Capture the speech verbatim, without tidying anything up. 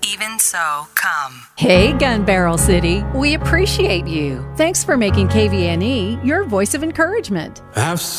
Even so, come. Hey, Gun Barrel City, we appreciate you. Thanks for making K V N E your voice of encouragement. I've